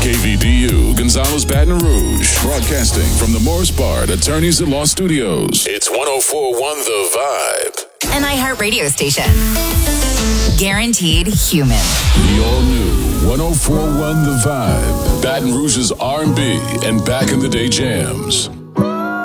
KVDU, Gonzales, Baton Rouge. Broadcasting from the Morris Bard Attorneys at Law Studios. It's 104.1 The Vibe. An iHeartRadio station. Guaranteed human. The all-new 104.1 The Vibe. Baton Rouge's R&B and back-in-the-day jams.